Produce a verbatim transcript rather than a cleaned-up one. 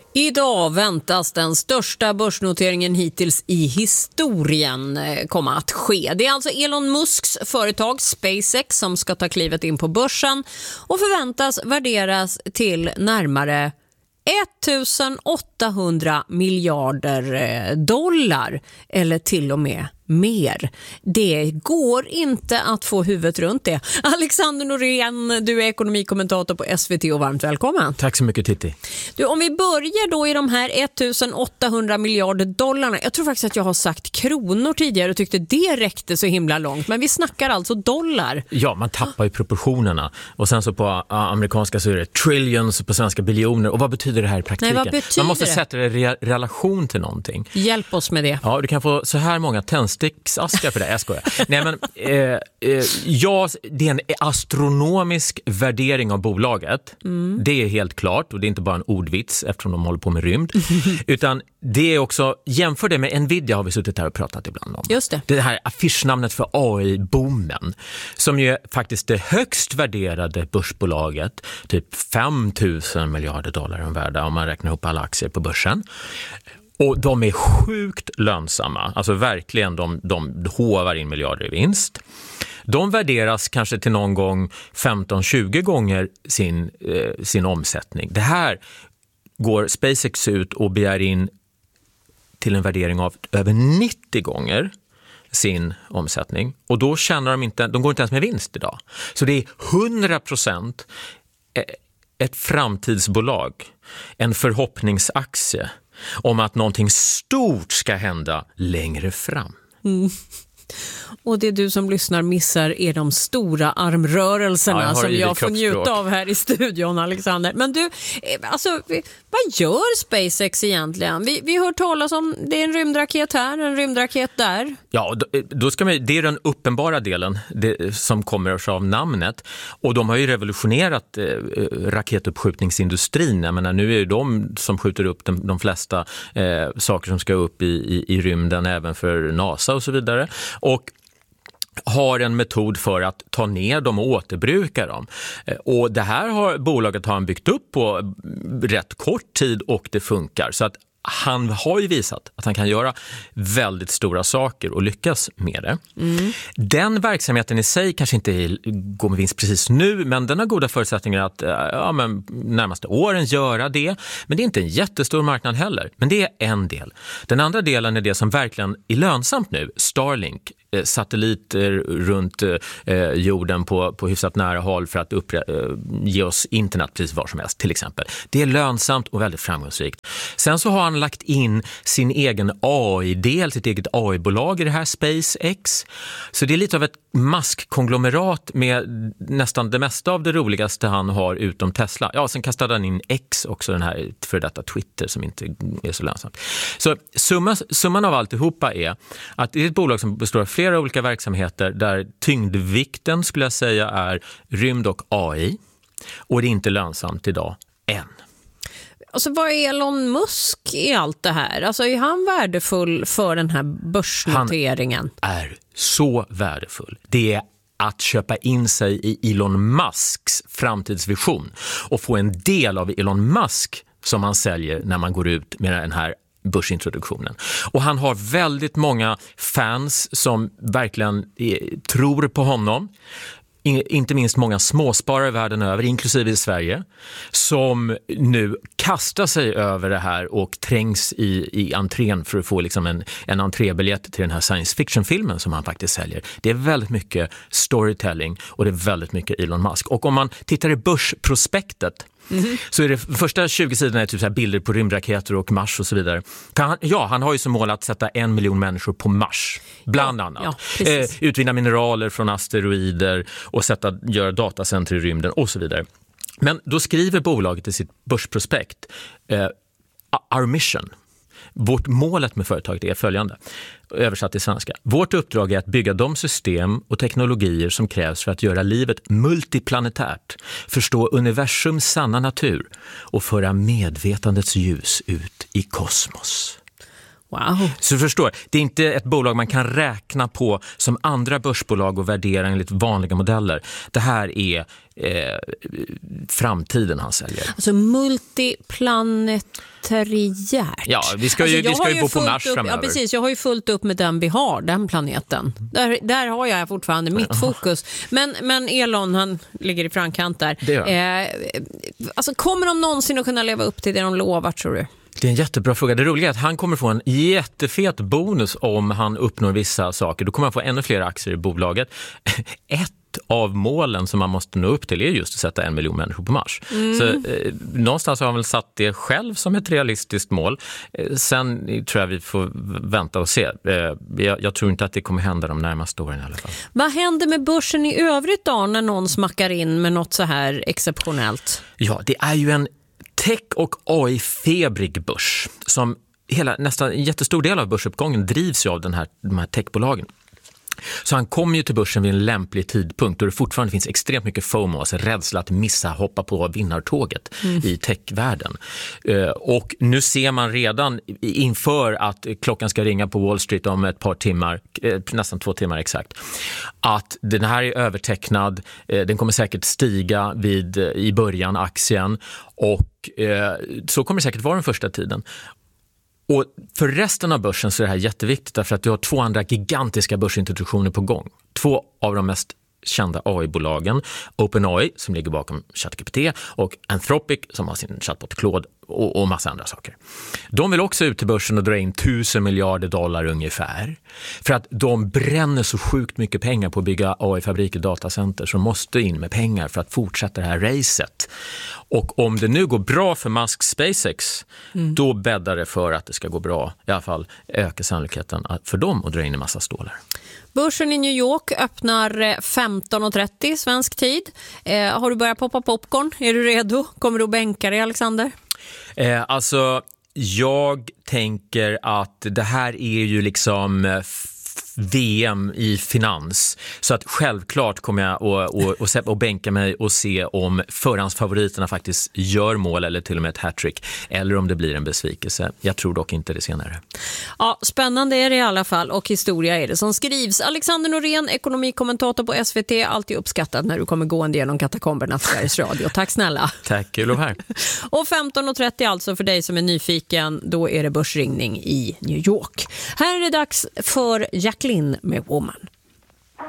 Idag väntas den största börsnoteringen hittills i historien komma att ske. Det är alltså Elon Musks företag SpaceX som ska ta klivet in på börsen och förväntas värderas till närmare tusen åttahundra miljarder dollar eller till och med mer. Det går inte att få huvudet runt det. Alexander Norén, du är ekonomikommentator på S V T och varmt välkommen. Tack så mycket, Titti. Du, om vi börjar då i de här tusen åttahundra miljarder dollarna. Jag tror faktiskt att jag har sagt kronor tidigare och tyckte det räckte så himla långt. Men vi snackar alltså dollar. Ja, man tappar ju proportionerna. Och sen så på amerikanska så är det trillions, på svenska biljoner. Och vad betyder det här i praktiken? Nej, vad betyder man måste det? sätta det i re- relation till någonting. Hjälp oss med det. Ja, du kan få så här många tändsticksaskar för det. Jag skojar. Nej, men eh, eh, ja, det är en astronomisk värdering av bolaget. Mm. Det är helt klart. Och det är inte bara en ordvits eftersom de håller på med rymd. Utan det är också, jämför det med Nvidia har vi suttit här och pratat ibland om. Just det. Det här affischnamnet för A I-boomen som ju är faktiskt det högst värderade börsbolaget. Typ fem tusen miljarder dollar om värda om man räknar upp alla aktier på börsen. Och de är sjukt lönsamma. Alltså verkligen, de, de hovar in miljarder i vinst. De värderas kanske till någon gång femton tjugo gånger sin, eh, sin omsättning. Det här går SpaceX ut och begär in till en värdering av över nittio gånger sin omsättning. Och då tjänar de inte, de går inte ens med vinst idag. Så det är hundra procent ett framtidsbolag, en förhoppningsaktie om att någonting stort ska hända längre fram. Mm. Och det du som lyssnar missar är de stora armrörelserna ja, jag som jag får njuta av här i studion, Alexander. Men du, alltså, vad gör SpaceX egentligen? Vi, vi hör talas om, det är en rymdraket här, en rymdraket där. Ja, då, då ska man, det är den uppenbara delen det, som kommer av namnet. Och de har ju revolutionerat eh, raketuppskjutningsindustrin. Jag menar, nu är det de som skjuter upp de, de flesta eh, saker som ska upp i, i, i rymden, även för NASA och så vidare. Och har en metod för att ta ner dem och återbruka dem. Och det här har bolaget har han byggt upp på rätt kort tid och det funkar. Så att han har ju visat att han kan göra väldigt stora saker och lyckas med det. Mm. Den verksamheten i sig kanske inte går med vinst precis nu, men den har goda förutsättningar att ja, men, närmaste åren göra det. Men det är inte en jättestor marknad heller. Men det är en del. Den andra delen är det som verkligen är lönsamt nu, Starlink. Satelliter runt eh, jorden på, på hyfsat nära håll för att uppre, eh, ge oss internet precis var som helst till exempel. Det är lönsamt och väldigt framgångsrikt. Sen så har han lagt in sin egen A I-del, sitt eget A I-bolag i det här SpaceX. Så det är lite av ett maskkonglomerat med nästan det mesta av det roligaste han har utom Tesla. Ja, sen kastade han in X också, den här för detta Twitter som inte är så lönsamt. Så summa, summan av alltihopa är att det är ett bolag som består av flera olika verksamheter där tyngdvikten skulle jag säga är rymd och A I. Och det är inte lönsamt idag än. Alltså vad är Elon Musk i allt det här? Alltså är han värdefull för den här börsnoteringen? Han är så värdefull. Det är att köpa in sig i Elon Musks framtidsvision och få en del av Elon Musk som han säljer när man går ut med den här börsintroduktionen. Och han har väldigt många fans som verkligen är, tror på honom. Inte minst många småsparare världen över, inklusive i Sverige, som nu kastar sig över det här och trängs i, i entrén för att få liksom en, en entrébiljett till den här science fiction-filmen som han faktiskt säljer. Det är väldigt mycket storytelling och det är väldigt mycket Elon Musk. Och om man tittar i börsprospektet Mm-hmm. så är det första tjugo sidorna är typ så här bilder på rymdraketer och Mars och så vidare. Han, ja, han har ju som mål att sätta en miljon människor på Mars, bland ja, annat. Ja, eh, utvinna mineraler från asteroider och sätta, göra datacenter i rymden och så vidare. Men då skriver bolaget i sitt börsprospekt eh, Our mission. Vårt målet med företaget är följande, översatt till svenska. Vårt uppdrag är att bygga de system och teknologier som krävs för att göra livet multiplanetärt, förstå universums sanna natur och föra medvetandets ljus ut i kosmos. Wow. Så du förstår, det är inte ett bolag man kan räkna på som andra börsbolag och värdera enligt vanliga modeller. Det här är eh, framtiden han säljer. Alltså multiplanetariärt. Ja, vi ska ju, alltså, vi ska ju bo på Mars upp, framöver. Ja, precis. Jag har ju fullt upp med den vi har, den planeten. Där, där har jag fortfarande mitt fokus. Men, men Elon, han ligger i framkant där. Det gör. Eh, alltså, kommer de någonsin att kunna leva upp till det de lovar, tror du? Det är en jättebra fråga. Det roliga är att han kommer få en jättefet bonus om han uppnår vissa saker. Då kommer han få ännu fler aktier i bolaget. Ett av målen som man måste nå upp till är just att sätta en miljon människor på Mars. Mm. Så eh, någonstans har han väl satt det själv som ett realistiskt mål. Eh, sen tror jag vi får vänta och se. Eh, jag, jag tror inte att det kommer hända de närmaste åren i alla fall. Vad händer med börsen i övrigt då när någon smackar in med något så här exceptionellt? Ja, det är ju en tech- och A I-febrig börs som hela, nästan en jättestor del av börsuppgången drivs ju av den här, de här techbolagen. Så han kommer ju till börsen vid en lämplig tidpunkt då det fortfarande finns extremt mycket FOMO, alltså rädsla att missa, hoppa på vinnartåget mm. i techvärlden. Uh, och nu ser man redan inför att klockan ska ringa på Wall Street om ett par timmar, eh, nästan två timmar exakt, att den här är övertecknad, eh, den kommer säkert stiga vid, eh, i början aktien och eh, så kommer det säkert vara den första tiden. Och för resten av börsen så är det här jätteviktigt därför att du har två andra gigantiska börsintroduktioner på gång. Två av de mest kända A I-bolagen, OpenAI som ligger bakom ChatGPT och Anthropic som har sin chatbot Claude och, och massa andra saker. De vill också ut till börsen och dra in tusen miljarder dollar ungefär för att de bränner så sjukt mycket pengar på att bygga A I-fabriker och datacenter som måste in med pengar för att fortsätta det här racet. Och om det nu går bra för Musk SpaceX mm. då bäddar det för att det ska gå bra, i alla fall öka sannolikheten för dem att dra in en massa stålar. Börsen i New York öppnar femton och trettio svensk tid. Eh, har du börjat poppa popcorn? Är du redo? Kommer du att bänka dig, Alexander? Eh, alltså, jag tänker att det här är ju liksom V M i finans. Så att självklart kommer jag att och, och, och bänka mig och se om förhandsfavoriterna faktiskt gör mål eller till och med ett hattrick eller om det blir en besvikelse. Jag tror dock inte det senare. Ja, spännande är det i alla fall och historia är det som skrivs. Alexander Norén, ekonomikommentator på S V T, alltid uppskattad när du kommer gående genom katakomberna för Sveriges Radio. Tack snälla. Tack, kul att vara här. Och femton och trettio alltså för dig som är nyfiken, då är det börsringning i New York. Här är det dags för Jacqueline med Woman.